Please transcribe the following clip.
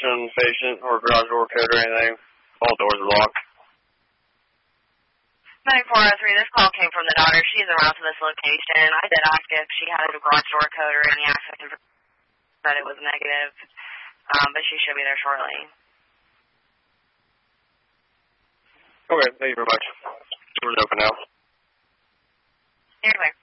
reception, patient, or garage door code or anything. All doors are locked. 9403, this call came from the daughter. She's around to this location. I did ask if she had a garage door code or any access information, but it was negative. But she should be there shortly. Okay, thank you very much. Door's open now. You're clear.